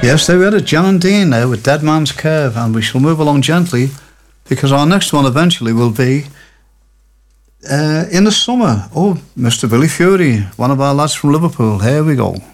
Yes, they had a John and Dean now with Dead Man's Curve, and we shall move along gently because our next one eventually will be in the summer. Oh, Mr. Billy Fury, one of our lads from Liverpool. Here we go.